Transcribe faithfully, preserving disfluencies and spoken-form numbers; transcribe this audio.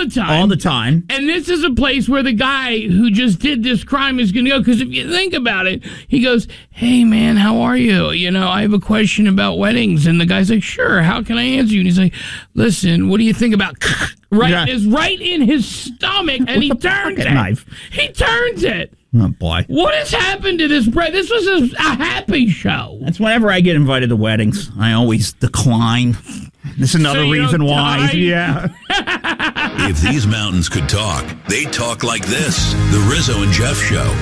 the time. All the time. And this is a place where the guy who just did this crime is going to go. Because if you think about it, he goes, hey, man, how are you? You know, I have a question about weddings. And the guy's like, sure, how can I answer you? And he's like, listen, what do you think about... Right, yeah. Is right in his stomach, and he turns it. Knife. He turns it. Oh, boy. What has happened to this bread? This was a, a happy show. That's whenever I get invited to weddings, I always decline. This is another so reason why. Die? Yeah. If these mountains could talk, they'd talk like this. The Rizzo and Jeff Show.